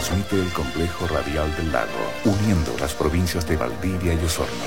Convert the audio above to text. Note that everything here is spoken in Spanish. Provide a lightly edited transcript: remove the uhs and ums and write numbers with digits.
transmite el complejo radial del lago, uniendo las provincias de Valdivia y Osorno.